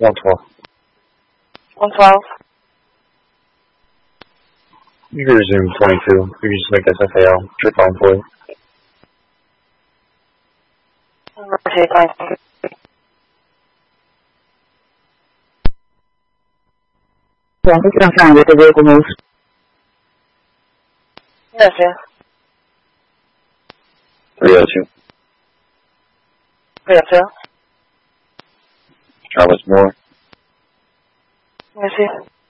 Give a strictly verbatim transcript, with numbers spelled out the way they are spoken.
one twelve. one twelve. You can resume twenty-two. You can just make this S A L. Trip on forward. Rotate line. Traffic is fine with the vehicle move. Yes, sir. three oh two. Yes, sir. Travis Moore. Yes, sir.